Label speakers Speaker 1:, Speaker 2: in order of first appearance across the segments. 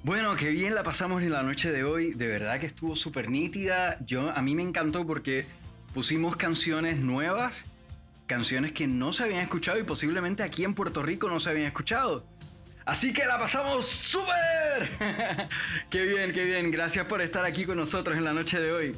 Speaker 1: Bueno, qué bien la pasamos en la noche de hoy. De verdad que estuvo súper nítida. A mí me encantó porque pusimos canciones nuevas, canciones que no se habían escuchado y posiblemente aquí en Puerto Rico no se habían escuchado. Así que la pasamos súper. Qué bien, qué bien. Gracias por estar aquí con nosotros en la noche de hoy.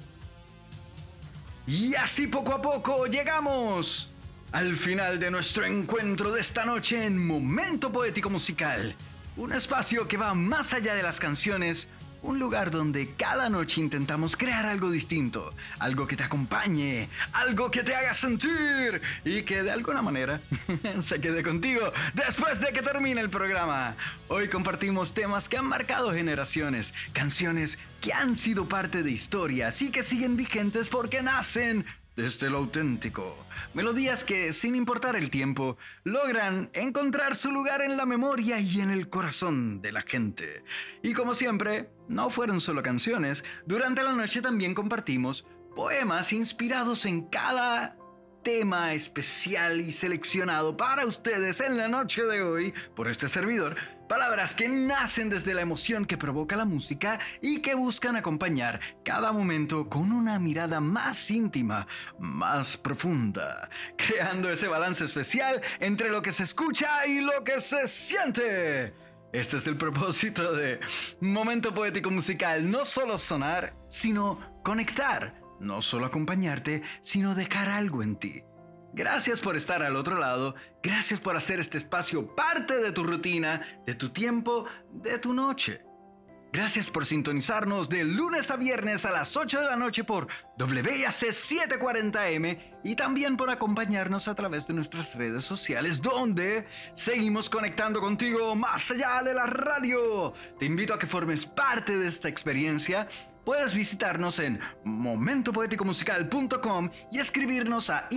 Speaker 1: Y así poco a poco llegamos al final de nuestro encuentro de esta noche en Momento Poético Musical. Un espacio que va más allá de las canciones, un lugar donde cada noche intentamos crear algo distinto, algo que te acompañe, algo que te haga sentir y que de alguna manera se quede contigo después de que termine el programa. Hoy compartimos temas que han marcado generaciones, canciones que han sido parte de historias y que siguen vigentes porque nacen desde lo auténtico. Melodías que, sin importar el tiempo, logran encontrar su lugar en la memoria y en el corazón de la gente. Y como siempre, no fueron solo canciones. Durante la noche también compartimos poemas inspirados en cada tema especial y seleccionado para ustedes en la noche de hoy por este servidor. Palabras que nacen desde la emoción que provoca la música y que buscan acompañar cada momento con una mirada más íntima, más profunda, creando ese balance especial entre lo que se escucha y lo que se siente. Este es el propósito de Momento Poético Musical, no solo sonar, sino conectar, no solo acompañarte, sino dejar algo en ti. Gracias por estar al otro lado, gracias por hacer este espacio parte de tu rutina, de tu tiempo, de tu noche. Gracias por sintonizarnos de lunes a viernes a las 8 de la noche por WIAC 740M y también por acompañarnos a través de nuestras redes sociales donde seguimos conectando contigo más allá de la radio. Te invito a que formes parte de esta experiencia. Puedes visitarnos en momentopoeticomusical.com y escribirnos a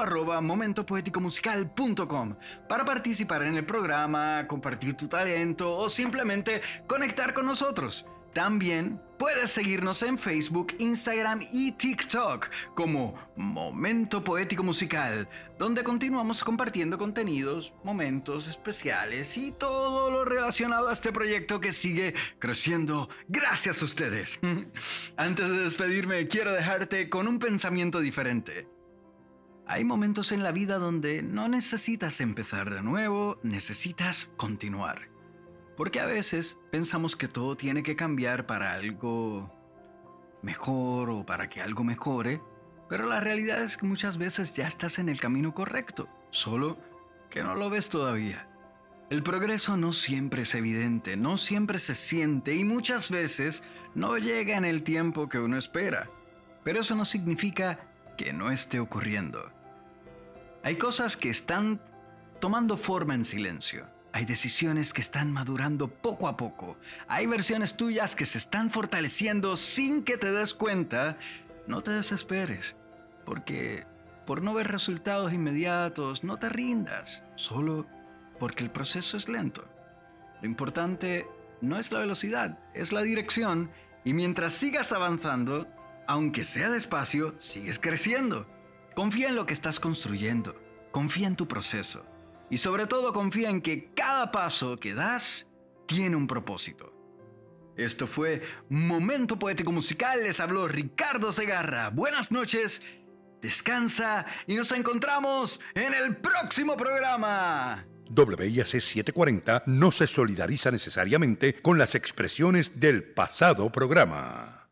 Speaker 1: info@momentopoeticomusical.com para participar en el programa, compartir tu talento o simplemente conectar con nosotros. También puedes seguirnos en Facebook, Instagram y TikTok como Momento Poético Musical, donde continuamos compartiendo contenidos, momentos especiales y todo lo relacionado a este proyecto que sigue creciendo gracias a ustedes. Antes de despedirme, quiero dejarte con un pensamiento diferente. Hay momentos en la vida donde no necesitas empezar de nuevo, necesitas continuar. Porque a veces pensamos que todo tiene que cambiar para algo mejor o para que algo mejore, pero la realidad es que muchas veces ya estás en el camino correcto, solo que no lo ves todavía. El progreso no siempre es evidente, no siempre se siente y muchas veces no llega en el tiempo que uno espera, pero eso no significa que no esté ocurriendo. Hay cosas que están tomando forma en silencio. Hay decisiones que están madurando poco a poco. Hay versiones tuyas que se están fortaleciendo sin que te des cuenta. No te desesperes, porque por no ver resultados inmediatos, no te rindas, solo porque el proceso es lento. Lo importante no es la velocidad, es la dirección, y mientras sigas avanzando, aunque sea despacio, sigues creciendo. Confía en lo que estás construyendo, confía en tu proceso. Y sobre todo confía en que cada paso que das tiene un propósito. Esto fue Momento Poético Musical. Les habló Ricardo Segarra. Buenas noches, descansa y nos encontramos en el próximo programa.
Speaker 2: WIAC 740 no se solidariza necesariamente con las expresiones del pasado programa.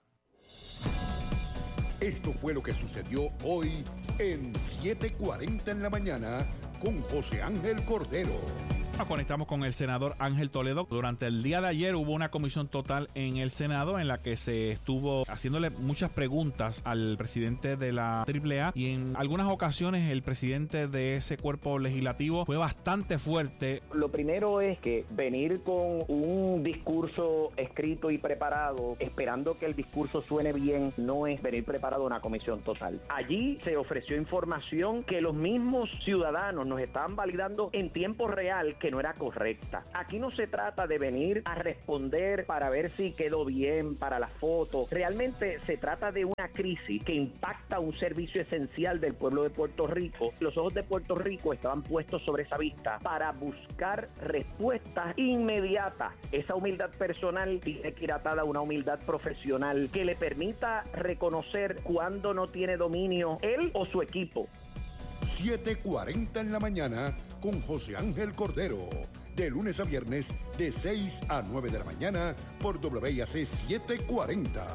Speaker 2: Esto fue lo que sucedió hoy en 7:40 en la mañana con José Ángel Cordero.
Speaker 3: Nos conectamos con el senador Ángel Toledo. Durante el día de ayer hubo una comisión total en el Senado en la que se estuvo haciéndole muchas preguntas al presidente de la AAA y en algunas ocasiones el presidente de ese cuerpo legislativo fue bastante fuerte.
Speaker 4: Lo primero es que venir con un discurso escrito y preparado, esperando que el discurso suene bien, no es venir preparado a una comisión total. Allí se ofreció información que los mismos ciudadanos nos estaban validando en tiempo real que no era correcta. Aquí no se trata de venir a responder para ver si quedó bien para la foto. Realmente se trata de una crisis que impacta un servicio esencial del pueblo de Puerto Rico. Los ojos de Puerto Rico estaban puestos sobre esa vista para buscar respuestas inmediatas. Esa humildad personal tiene que ir atada a una humildad profesional que le permita reconocer cuando no tiene dominio él o su equipo.
Speaker 2: 7:40 en la mañana con José Ángel Cordero. De lunes a viernes, de 6 a 9 de la mañana por WIAC 740.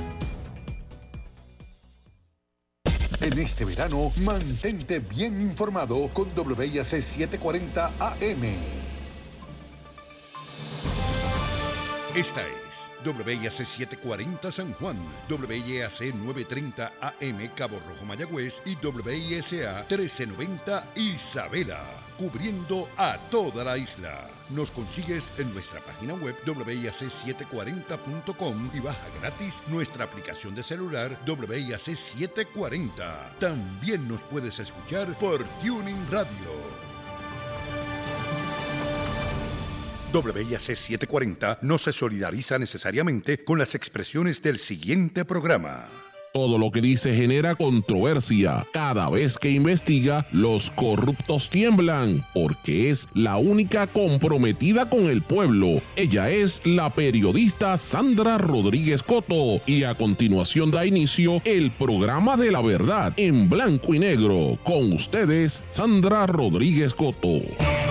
Speaker 2: En este verano, mantente bien informado con WIAC 740 AM. Esta es WIAC 740 San Juan, WIAC 930 AM Cabo Rojo Mayagüez y WISA 1390 Isabela, cubriendo a toda la isla. Nos consigues en nuestra página web WIAC740.com y baja gratis nuestra aplicación de celular WIAC 740. También nos puedes escuchar por Tuning Radio. WIAC 740 no se solidariza necesariamente con las expresiones del siguiente programa.
Speaker 5: Todo lo que dice genera controversia. Cada vez que investiga, los corruptos tiemblan, porque es la única comprometida con el pueblo. Ella es la periodista Sandra Rodríguez Coto. Y a continuación da inicio el programa de la verdad en blanco y negro. Con ustedes, Sandra Rodríguez Coto.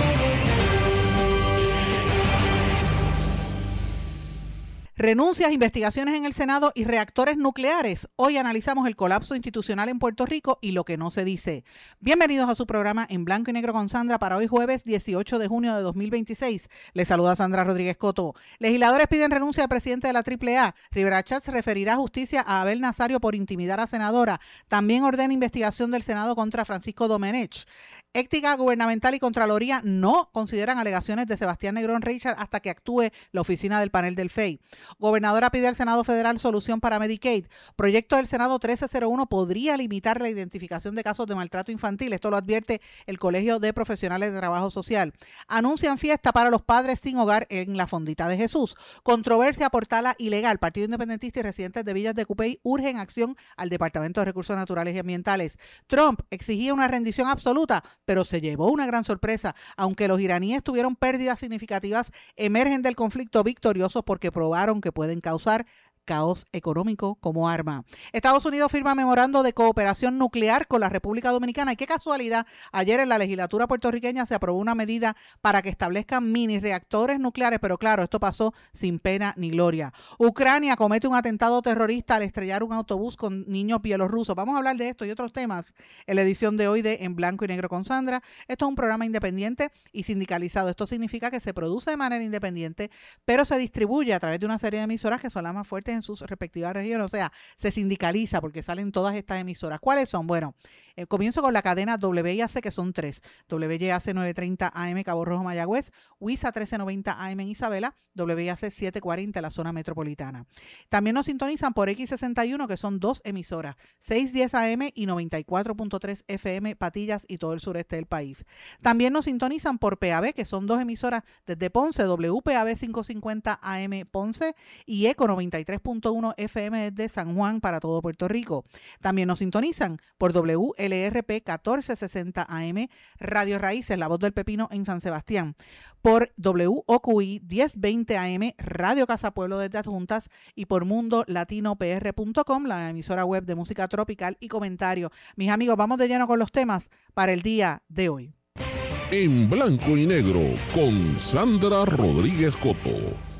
Speaker 6: Renuncias, investigaciones en el Senado y reactores nucleares. Hoy analizamos el colapso institucional en Puerto Rico y lo que no se dice. Bienvenidos a su programa En Blanco y Negro con Sandra para hoy jueves 18 de junio de 2026. Les saluda Sandra Rodríguez Coto. Legisladores piden renuncia al presidente de la AAA. Rivera Schatz referirá justicia a Abel Nazario por intimidar a senadora. También ordena investigación del Senado contra Francisco Domenech. Ética Gubernamental y Contraloría no consideran alegaciones de Sebastián Negrón Richard hasta que actúe la oficina del panel del FEI. Gobernadora pide al Senado Federal solución para Medicaid. Proyecto del Senado 1301 podría limitar la identificación de casos de maltrato infantil. Esto lo advierte el Colegio de Profesionales de Trabajo Social. Anuncian fiesta para los padres sin hogar en la Fondita de Jesús. Controversia por tala ilegal. Partido Independentista y residentes de Villas de Cupey urgen acción al Departamento de Recursos Naturales y Ambientales. Trump exigía una rendición absoluta, pero se llevó una gran sorpresa. Aunque los iraníes tuvieron pérdidas significativas, emergen del conflicto victoriosos porque probaron que pueden causar caos económico como arma. Estados Unidos firma memorando de cooperación nuclear con la República Dominicana. Y qué casualidad, ayer en la legislatura puertorriqueña se aprobó una medida para que establezcan mini reactores nucleares, pero claro, esto pasó sin pena ni gloria. Ucrania comete un atentado terrorista al estrellar un autobús con niños bielorrusos. Vamos a hablar de esto y otros temas en la edición de hoy de En Blanco y Negro con Sandra. Esto es un programa independiente y sindicalizado. Esto significa que se produce de manera independiente, pero se distribuye a través de una serie de emisoras que son las más fuertes en sus respectivas regiones, o sea, se sindicaliza porque salen todas estas emisoras. ¿Cuáles son? Bueno, comienzo con la cadena WIAC, que son tres: WIAC 930 AM Cabo Rojo Mayagüez, WISA 1390 AM en Isabela, WIAC 740 en la zona metropolitana. También nos sintonizan por X61, que son dos emisoras, 610 AM y 94.3 FM Patillas y todo el sureste del país. También nos sintonizan por PAB, que son dos emisoras desde Ponce, WPAB 550 AM Ponce y ECO 93.1 FM de San Juan para todo Puerto Rico. También nos sintonizan por WLRP 1460 AM, Radio Raíces, La Voz del Pepino en San Sebastián, por WOQI 1020 AM, Radio Casa Pueblo desde Adjuntas y por MundoLatinoPR.com, la emisora web de música tropical y comentario. Mis amigos, vamos de lleno con los temas para el día de hoy.
Speaker 5: En Blanco y Negro con Sandra Rodríguez Coto.